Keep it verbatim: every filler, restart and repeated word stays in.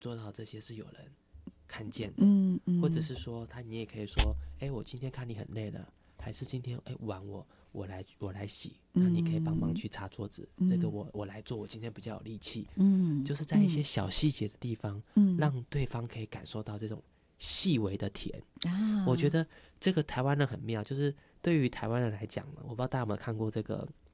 做到这些是有人看见的， 嗯嗯， 或者是说他你也可以说，哎，我今天看你很累了，还是今天哎碗我我来我来洗，那你可以帮忙去擦桌子， 嗯、 这个我我来做，我今天比较有力气， 嗯， 就是在一些小细节的地方， 嗯， 让对方可以感受到这种细微的甜。 啊， 我觉得这个台湾人很妙，就是对于台湾人来讲呢，我不知道大家有没有看过这个